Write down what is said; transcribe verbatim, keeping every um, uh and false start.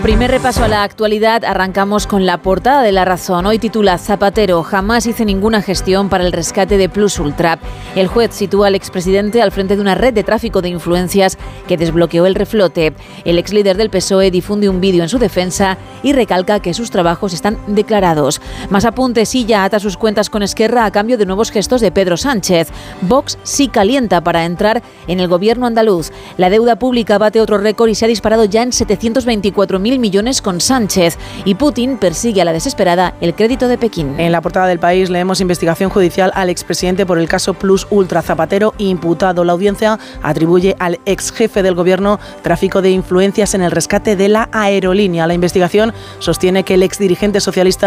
Primer repaso a la actualidad, arrancamos con la portada de La Razón. Hoy titula Zapatero, jamás hice ninguna gestión para el rescate de Plus Ultra. El juez sitúa al expresidente al frente de una red de tráfico de influencias que desbloqueó el reflote. El exlíder del P S O E difunde un vídeo en su defensa y recalca que sus trabajos están declarados. Más apuntes, Silla ata sus cuentas con Esquerra a cambio de nuevos gestos de Pedro Sánchez. Vox sí calienta para entrar en el gobierno andaluz. La deuda pública bate otro récord y se ha disparado ya en setecientos veinticuatro mil millones con Sánchez, y Putin persigue a la desesperada el crédito de Pekín. En la portada del País leemos investigación judicial al expresidente por el caso Plus Ultra. Zapatero imputado. La audiencia atribuye al exjefe del gobierno tráfico de influencias en el rescate de la aerolínea. La investigación sostiene que el exdirigente socialista